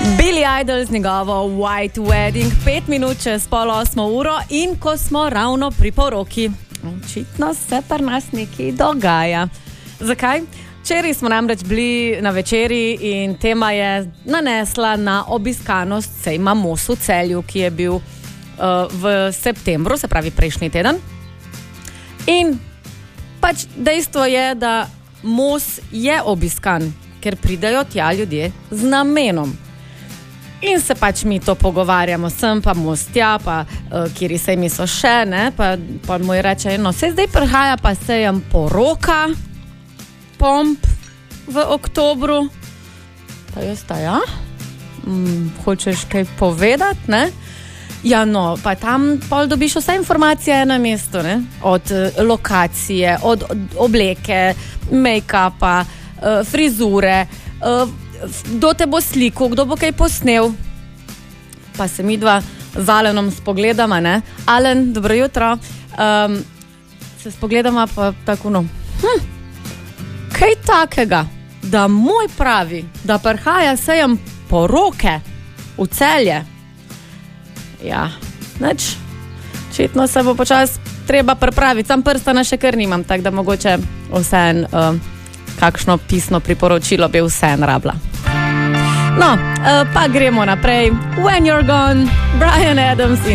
Billy Idol z njegovo White Wedding, 5 minut čez 7:30 in ko smo ravno pri poroki. Očitno se pri nas nekaj dogaja. Zakaj? Včeraj smo namreč bili na večeri in tema je nanesla na obiskanost sejma Mos v Celju, ki je bil v septembru, se pravi prejšnji teden. In pač dejstvo je, da Mos je obiskan, ker pridejo tja ljudje z namenom. In se pač mi to pogovarjamo, sem pa Most tja, pa kjeri sejmi so še, ne, pa moj reče, no, se zdaj prihaja pa sejem poroka, pomp v oktobru. Pa jaz ta, ja? Hočeš kaj povedati, ne? Ja, no, pa tam pol dobiš vse informacije na mestu, ne? Od lokacije, od obleke, make-upa, frizure, kdo te bo slikal, kdo bo kaj posnel. Pa se mi dva z Alenom spogledama, ne? Alen, dobro jutro. Se spogledama pa tako, no, kaj takega, da moj pravi, da prihaja sejem poroke v Celje. Ja, nič. Očitno se bo počas treba pripraviti, sam prstana še kar nimam, tako da mogoče vseeno kakšno pisno priporočilo bi vseeno rabila. No, pa gremo naprej. When You're Gone, Bryan Adams in